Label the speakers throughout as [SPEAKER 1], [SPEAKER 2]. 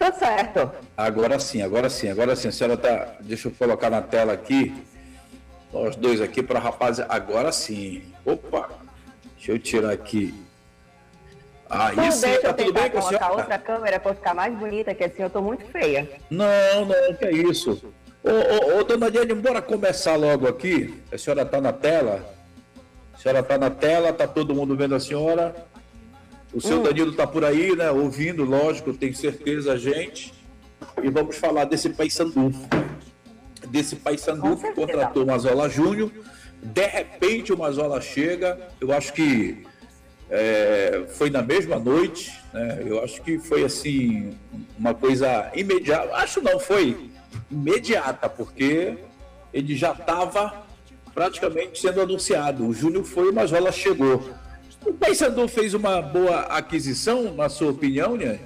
[SPEAKER 1] Tá certo.
[SPEAKER 2] Agora sim, agora sim, agora sim. A senhora tá. Deixa eu colocar na tela aqui. Nós dois aqui para rapaziada. Agora sim. Opa! Deixa eu tirar aqui. Aí sim, tá tudo bem com a senhora?
[SPEAKER 1] Colocar outra câmera para ficar mais bonita, que assim eu tô muito feia.
[SPEAKER 2] Não, que é isso. Ô, dona Diane, bora começar logo aqui. A senhora tá na tela? A senhora tá na tela, tá todo mundo vendo a senhora? O seu Danilo tá por aí, né? Ouvindo, lógico, tenho certeza, a gente. E vamos falar desse Paysandu. Desse Paysandu que contratou o Mazola Júnior. De repente o Mazola chega. Eu acho que foi na mesma noite, né? Eu acho que foi assim, uma coisa imediata. Acho não, foi imediata, porque ele já estava praticamente sendo anunciado. O Júnior foi e o Mazola chegou. O Paysandu fez uma boa aquisição, na sua opinião, né?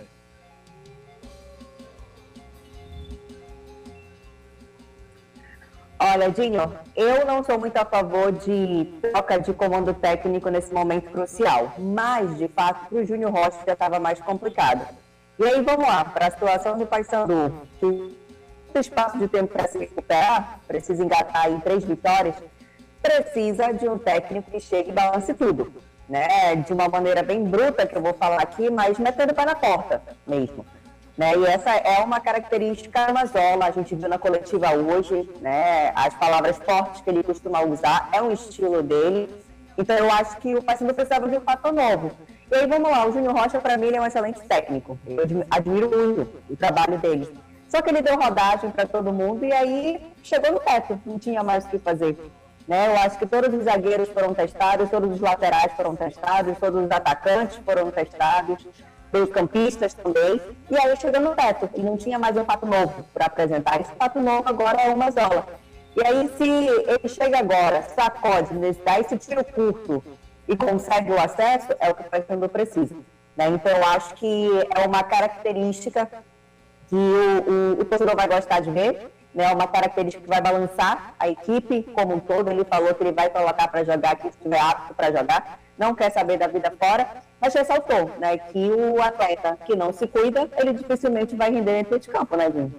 [SPEAKER 1] Olha, Dinho, eu não sou muito a favor de troca de comando técnico nesse momento crucial, mas, de fato, para o Júnior Rocha já estava mais complicado. E aí, vamos lá, para a situação do Paysandu, que tem espaço de tempo para se recuperar, precisa engatar em 3 vitórias, precisa de um técnico que chegue e balance tudo, né? De uma maneira bem bruta, que eu vou falar aqui, mas metendo o pé na porta mesmo. Né? E essa é uma característica do Mazola, a gente viu na coletiva hoje, né? As palavras fortes que ele costuma usar, é um estilo dele. Então eu acho que o Paysandu precisava de um fator novo. E aí vamos lá, o Júnior Rocha para mim ele é um excelente técnico, eu admiro muito o trabalho dele. Só que ele deu rodagem para todo mundo e aí chegou no teto, não tinha mais o que fazer. Né? Eu acho que todos os zagueiros foram testados, todos os laterais foram testados, todos os atacantes foram testados, os campistas também, e aí chegou no teto, e não tinha mais um fato novo para apresentar. Esse fato novo agora é o Mazola. E aí, se ele chega agora, sacode, dá esse tiro curto e consegue o acesso, é o que o Paysandu precisa. Né? Então, eu acho que é uma característica que o torcedor vai gostar de ver, né? Uma característica que vai balançar a equipe como um todo. Ele falou que ele vai colocar para jogar, que estiver apto para jogar, não quer saber da vida fora, mas ressaltou, né, que o atleta que não se cuida, ele dificilmente vai render dentro de campo, né, Vinho?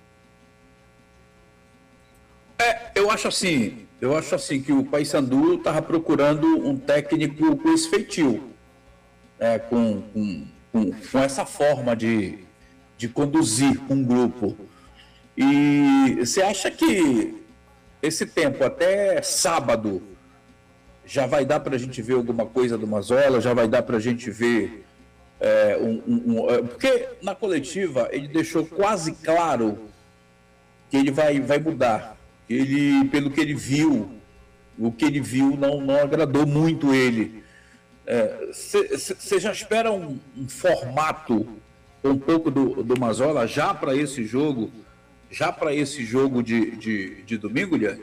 [SPEAKER 2] Eu acho assim que o Paysandu estava procurando um técnico com esse feitio, com essa forma de conduzir um grupo. E você acha que esse tempo, até sábado, já vai dar para a gente ver alguma coisa do Mazola? Já vai dar para a gente ver porque na coletiva ele deixou quase claro que ele vai mudar. Ele, pelo que ele viu, o que ele viu não agradou muito ele. Você já espera um formato um pouco do Mazola já para esse jogo? Já para esse jogo de domingo, Liane?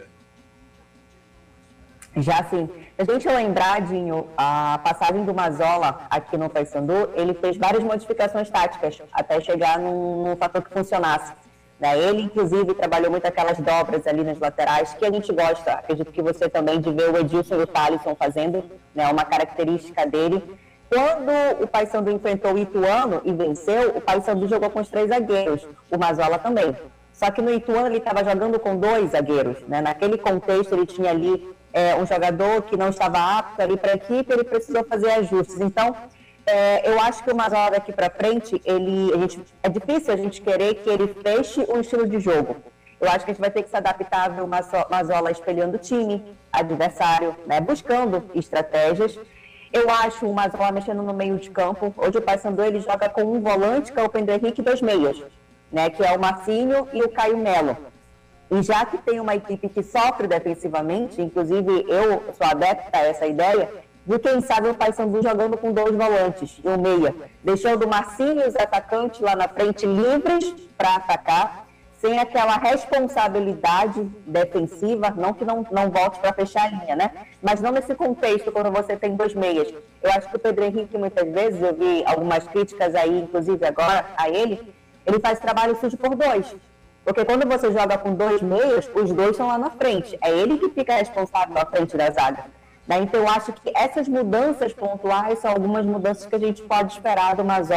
[SPEAKER 1] Já sim. A gente lembrar, Dinho, a passagem do Mazola aqui no Paysandu, ele fez várias modificações táticas até chegar num fator que funcionasse. Né? Ele, inclusive, trabalhou muito aquelas dobras ali nas laterais, que a gente gosta, acredito que você também, de ver o Edilson e o Thalisson fazendo, né? Uma característica dele. Quando o Paysandu enfrentou o Ituano e venceu, o Paysandu jogou com os 3 zagueiros, o Mazola também. Só que no Ituano ele estava jogando com 2 zagueiros. Né? Naquele contexto ele tinha ali um jogador que não estava apto ali para a equipe, ele precisou fazer ajustes. Então, eu acho que o Mazola daqui para frente, é difícil a gente querer que ele feche um estilo de jogo. Eu acho que a gente vai ter que se adaptar a ver o Mazola espelhando o time, adversário, né? Buscando estratégias. Eu acho o Mazola mexendo no meio de campo. Hoje o Paysandu ele joga com um volante, que é o Pedro Henrique, e 2 meias, né? Que é o Marcinho e o Caio Melo. E já que tem uma equipe que sofre defensivamente, inclusive eu sou adepta a essa ideia, de quem sabe o Paysandu jogando com 2 volantes e um meia, deixando o Marcinho e os atacantes lá na frente livres para atacar, sem aquela responsabilidade defensiva, não que não volte para fechar a linha, né? Mas não nesse contexto, quando você tem 2 meias. Eu acho que o Pedro Henrique, muitas vezes, eu vi algumas críticas aí, inclusive agora, a ele faz trabalho sujo por 2. Porque quando você joga com 2 meias, os 2 estão lá na frente. É ele que fica responsável à frente da zaga. Né? Então, eu acho que essas mudanças pontuais são algumas mudanças que a gente pode esperar do Mazola